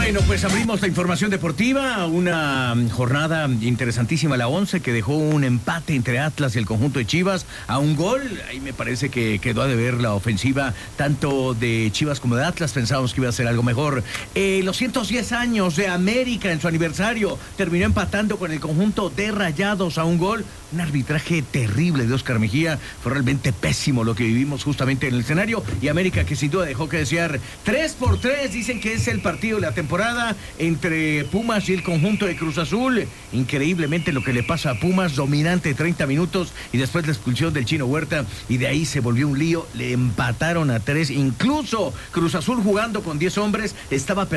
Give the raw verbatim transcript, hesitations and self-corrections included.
Bueno, pues abrimos la información deportiva, una jornada interesantísima, la once, que dejó un empate entre Atlas y el conjunto de Chivas a un gol. Ahí me parece que quedó a deber la ofensiva tanto de Chivas como de Atlas. Pensábamos que iba a ser algo mejor. Eh, los ciento diez años de América en su aniversario terminó empatando con el conjunto de Rayados a un gol. Un arbitraje terrible de Oscar Mejía. Fue realmente pésimo lo que vivimos justamente en el escenario. Y América, que sin duda dejó que desear. Tres por tres, dicen que es el partido de la temporada entre Pumas y el conjunto de Cruz Azul. Increíblemente lo que le pasa a Pumas, dominante treinta minutos y después la expulsión del Chino Huerta, y de ahí se volvió un lío. Le empataron a tres. Incluso Cruz Azul, jugando con diez hombres, estaba